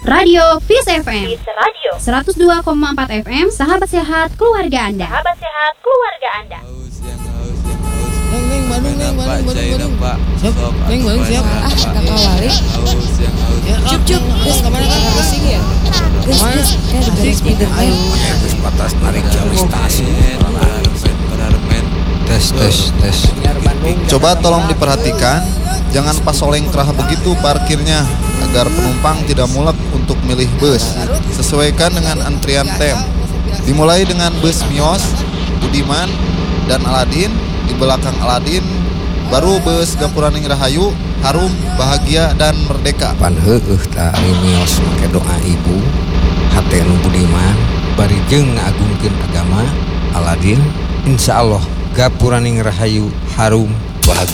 Radio Peace FM. Peace Radio 102,4 FM. Sahabat sehat keluarga Anda. Sahabat sehat keluarga Anda. Neng, Bandung. Siap, Neng, Bandung siap. Kakak Wali. Cup. Terus kemana kan harus sing ya? Terus kan ada Spiderman. Terus batas narik garis stasi. Tes. Coba tolong diperhatikan, jangan pas oleng kerah begitu parkirnya, agar penumpang tidak mulak untuk milih bus. Sesuaikan dengan antrian tem. Dimulai dengan bus Mios, Budiman, dan Aladin. Di belakang Aladin, baru bus Gapuraning Rahayu, Harum, Bahagia, dan Merdeka. Pan heueuh tah Mios make doa ibu, hate nu Budiman, bari jeung ngagungkeun agama Aladin. Insyaallah Gapuraning Rahayu, Harum, Bahagia.